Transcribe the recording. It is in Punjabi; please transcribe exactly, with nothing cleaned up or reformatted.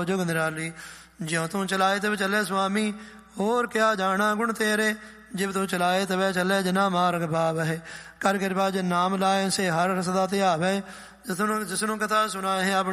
ਜੁਗ ਨਿਰਾਲੀ। ਜਿਉ ਤੂੰ ਚਲਾਏ ਤਿਵ ਚੱਲੇ ਸੁਆਮੀ, ਹੋਰ ਕਿਆ ਜਾਣਾ ਗੁਣ ਤੇਰੇ। ਜਿਵ ਤੂੰ ਚਲਾਏ ਤਵੈ ਚੱਲੇ ਜਿਨਾ ਮਾਰਗ ਪਾਵਹਿ। ਕਰ ਕਿਰਪਾ ਜਿਨ ਨਾਮ ਲਾਏ ਸੇ ਹਰ ਰਸ ਦਾ ਧਿਆਵੈ। ਜਿਸਨੂੰ ਜਿਸਨੂੰ ਕਥਾ ਸੁਣਾਏ ਆਪਣੀ